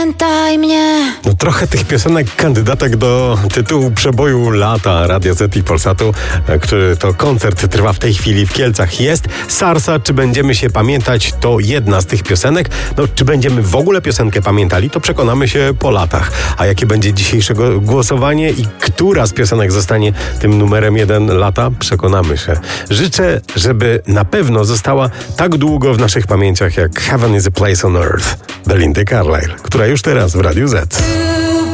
Pamiętaj mnie. No trochę tych piosenek kandydatek do tytułu przeboju lata Radia Z i Polsatu, który to koncert trwa w tej chwili w Kielcach, jest. Sarsa, czy będziemy się pamiętać, to jedna z tych piosenek. No, czy będziemy w ogóle piosenkę pamiętali, to przekonamy się po latach. A jakie będzie dzisiejszego głosowanie i która z piosenek zostanie tym numerem 1 lata, przekonamy się. Życzę, żeby na pewno została tak długo w naszych pamięciach jak Heaven is a Place on Earth Belindy Carlisle, która już teraz w Radiu Z.